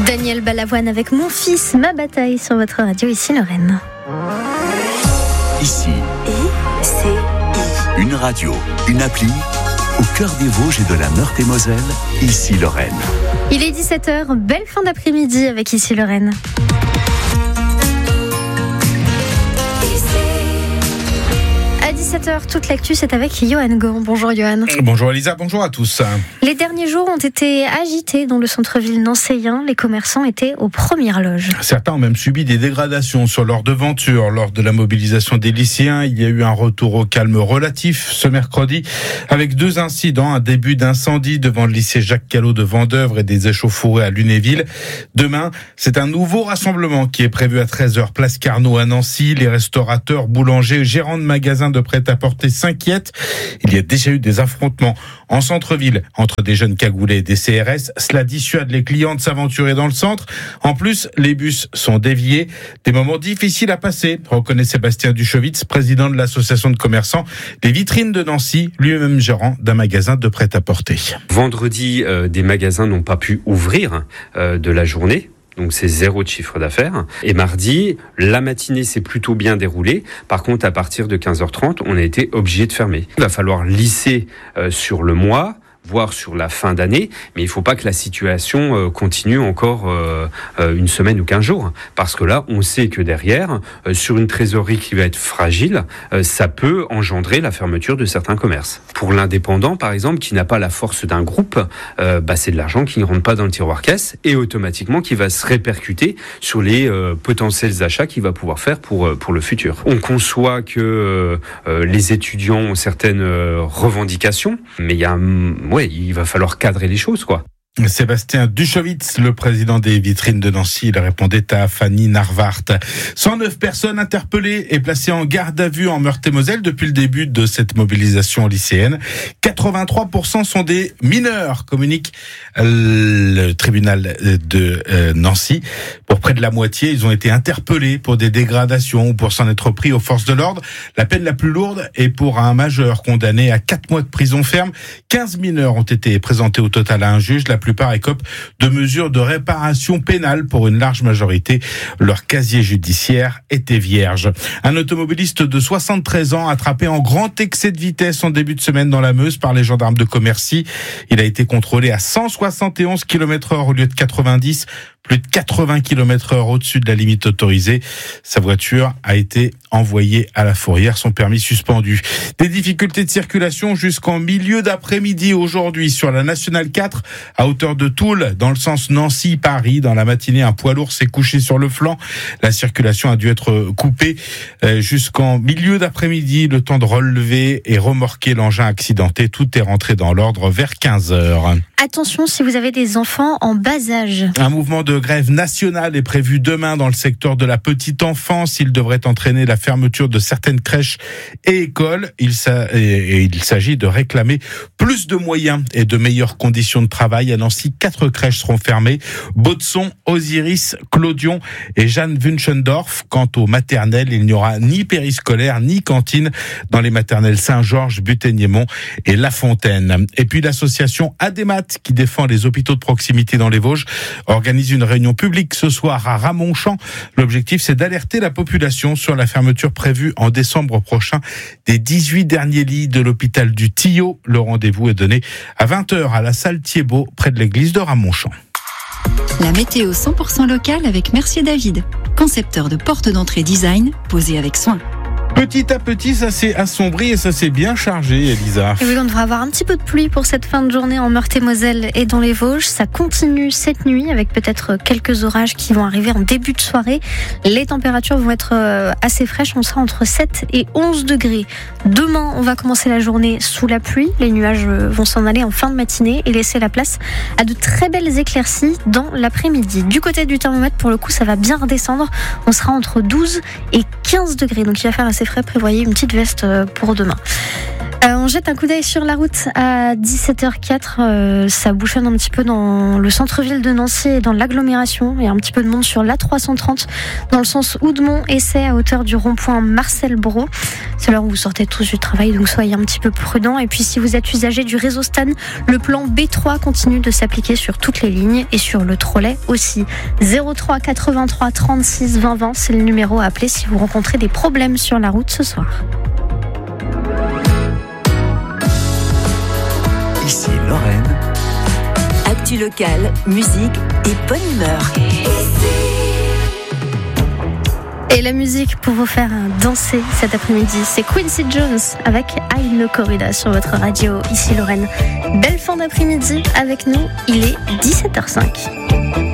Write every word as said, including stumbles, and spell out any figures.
Daniel Balavoine avec Mon fils, ma bataille sur votre radio, ici Lorraine. Ici, I, C, I. une radio, une appli, au cœur des Vosges et de la Meurthe-et-Moselle, ici Lorraine. Il est dix-sept heures, belle fin d'après-midi avec Ici Lorraine. À dix-sept heures, toute l'actu, c'est avec Johan Gant. Bonjour Johan. Bonjour Elisa, bonjour à tous. Les derniers jours ont été agités dans le centre-ville nancéen. Les commerçants étaient aux premières loges. Certains ont même subi des dégradations sur leur devanture. Lors de la mobilisation des lycéens, il y a eu un retour au calme relatif ce mercredi, avec deux incidents, un début d'incendie devant le lycée Jacques Callot de Vendeuvre et des échauffourées à Lunéville. Demain, c'est un nouveau rassemblement qui est prévu à treize heures, place Carnot à Nancy. Les restaurateurs, boulangers, gérants de magasins de prêt-à-porter s'inquiètent. Il y a déjà eu des affrontements en centre-ville entre des jeunes cagoulés et des C R S. Cela dissuade les clients de s'aventurer dans le centre. En plus, les bus sont déviés. Des moments difficiles à passer, reconnaît Sébastien Duchevitz, président de l'association de commerçants des Vitrines de Nancy, lui-même gérant d'un magasin de prêt-à-porter. Vendredi, euh, des magasins n'ont pas pu ouvrir euh, de la journée. Donc c'est zéro de chiffre d'affaires. Et mardi, la matinée s'est plutôt bien déroulée. Par contre, à partir de quinze heures trente, on a été obligé de fermer. Il va falloir lisser euh, sur le mois, voire sur la fin d'année, mais il ne faut pas que la situation euh, continue encore euh, euh, une semaine ou quinze jours, parce que là, on sait que derrière, euh, sur une trésorerie qui va être fragile, euh, ça peut engendrer la fermeture de certains commerces. Pour l'indépendant, par exemple, qui n'a pas la force d'un groupe, euh, bah, c'est de l'argent qui ne rentre pas dans le tiroir caisse et automatiquement qui va se répercuter sur les euh, potentiels achats qu'il va pouvoir faire pour, euh, pour le futur. On conçoit que euh, les étudiants ont certaines euh, revendications, mais il y a ouais, il va falloir cadrer les choses, quoi. Sébastien Duchevitz, le président des Vitrines de Nancy, il répondait à Fanny Narvart. cent neuf personnes interpellées et placées en garde à vue en Meurthe-et-Moselle depuis le début de cette mobilisation lycéenne. quatre-vingt-trois pour cent sont des mineurs, communique le tribunal de Nancy. Pour près de la moitié, ils ont été interpellés pour des dégradations ou pour s'en être pris aux forces de l'ordre. La peine la plus lourde est pour un majeur condamné à quatre mois de prison ferme. quinze mineurs ont été présentés au total à un juge. La plupart écopent de mesures de réparation pénale pour une large majorité. Leur casier judiciaire était vierge. Un automobiliste de soixante-treize ans attrapé en grand excès de vitesse en début de semaine dans la Meuse par les gendarmes de Commercy. Il a été contrôlé à cent soixante et onze kilomètres heure au lieu de quatre-vingt-dix, plus de quatre-vingts kilomètres heure au-dessus de la limite autorisée. Sa voiture a été envoyée à la fourrière, son permis suspendu. Des difficultés de circulation jusqu'en milieu d'après-midi aujourd'hui sur la Nationale quatre à hauteur de Toul, dans le sens Nancy-Paris. Dans la matinée, un poids lourd s'est couché sur le flanc. La circulation a dû être coupée jusqu'en milieu d'après-midi, le temps de relever et remorquer l'engin accidenté. Tout est rentré dans l'ordre vers quinze heures. Attention si vous avez des enfants en bas âge. Un mouvement de grève nationale est prévu demain dans le secteur de la petite enfance. Il devrait entraîner la fermeture de certaines crèches et écoles. Il, s'a... et il s'agit de réclamer plus de moyens et de meilleures conditions de travail. À Nancy, quatre crèches seront fermées. Baudson, Osiris, Clodion et Jeanne Wünschendorf. Quant aux maternelles, il n'y aura ni périscolaire ni cantine dans les maternelles Saint-Georges, Buteignemont et La Fontaine. Et puis l'association Adémat, qui défend les hôpitaux de proximité dans les Vosges, organise une réunion publique ce soir à Ramonchamp. L'objectif, c'est d'alerter la population sur la fermeture prévue en décembre prochain des dix-huit derniers lits de l'hôpital du Tillot. Le rendez-vous est donné à vingt heures à la salle Thiebaud, près de l'église de Ramonchamp. La météo cent pour cent locale avec Mercier David, concepteur de portes d'entrée design posées avec soin. Petit à petit, ça s'est assombri et ça s'est bien chargé, Elisa. Et oui, on devrait avoir un petit peu de pluie pour cette fin de journée en Meurthe-et-Moselle et dans les Vosges. Ça continue cette nuit avec peut-être quelques orages qui vont arriver en début de soirée. Les températures vont être assez fraîches. On sera entre sept et onze degrés. Demain, on va commencer la journée sous la pluie. Les nuages vont s'en aller en fin de matinée et laisser la place à de très belles éclaircies dans l'après-midi. Du côté du thermomètre, pour le coup, ça va bien redescendre. On sera entre douze et quinze degrés. Donc, il va faire assez frais. Prévoyez une petite veste pour demain. Euh, on jette un coup d'œil sur la route à dix-sept heures quatre. Euh, ça bouchonne un petit peu dans le centre-ville de Nancy et dans l'agglomération. Il y a un petit peu de monde sur l'A trois cent trente dans le sens Oudemont-Essay à hauteur du rond-point Marcel Brault. C'est l'heure où vous sortez tous du travail, donc soyez un petit peu prudents. Et puis si vous êtes usager du réseau Stan, le plan B trois continue de s'appliquer sur toutes les lignes et sur le trolley aussi. zéro trois quatre-vingt-trois trente-six vingt vingt, c'est le numéro à appeler si vous rencontrez des problèmes sur la route ce soir. Ici Lorraine. Actu locale, musique et bonne humeur. Et la musique pour vous faire danser cet après-midi, c'est Quincy Jones avec I No Corrida sur votre radio, ici Lorraine. Belle fin d'après-midi avec nous, il est dix-sept heures cinq.